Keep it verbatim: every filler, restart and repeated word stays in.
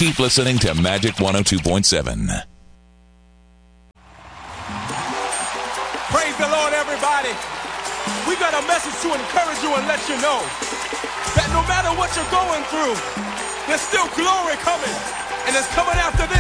Keep listening to Magic one oh two point seven. Praise the Lord, everybody. We got a message to encourage you and let you know that no matter what you're going through, there's still glory coming, and it's coming after this.